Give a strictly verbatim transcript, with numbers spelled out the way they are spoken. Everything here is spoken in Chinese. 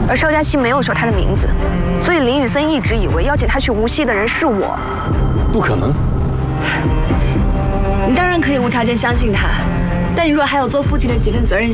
而邵佳琪没有说他的名字，所以林宇森一直以为邀请他去无锡的人是我。 不可能。 你当然可以无条件相信他，但你若还有做父亲的几分责任